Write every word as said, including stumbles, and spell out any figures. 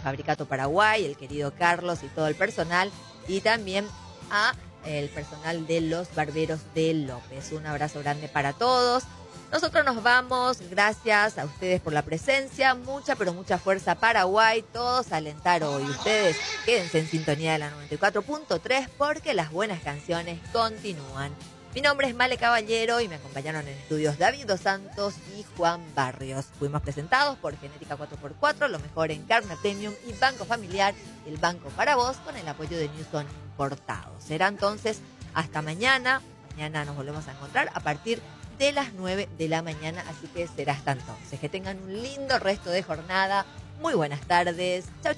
Fabricato Paraguay, el querido Carlos y todo el personal, y también a el personal de los Barberos de López. Un abrazo grande para todos. Nosotros nos vamos, gracias a ustedes por la presencia, mucha pero mucha fuerza Paraguay, todos a alentar hoy. Ustedes quédense en sintonía de la noventa y cuatro punto tres porque las buenas canciones continúan. Mi nombre es Male Caballero y me acompañaron en estudios David Dos Santos y Juan Barrios. Fuimos presentados por Genética cuatro por cuatro, lo mejor en carne premium y Banco Familiar, el banco para vos, con el apoyo de Newson Importados. Será entonces hasta mañana. Mañana nos volvemos a encontrar a partir de las nueve de la mañana, así que será hasta entonces. Que tengan un lindo resto de jornada. Muy buenas tardes. Chau.